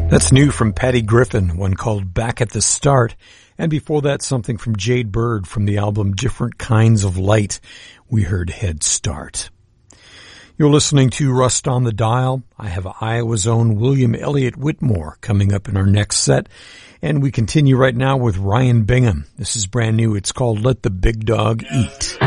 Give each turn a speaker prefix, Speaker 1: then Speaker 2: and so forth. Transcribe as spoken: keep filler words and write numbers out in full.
Speaker 1: That's new from Patty Griffin, one called Back at the Start. And before that, something from Jade Bird from the album Different Kinds of Light. We heard Head Start. You're listening to Rust on the Dial. I have Iowa's own William Elliott Whitmore coming up in our next set. And we continue right now with Ryan Bingham. This is brand new. It's called Let the Big Dog Eat.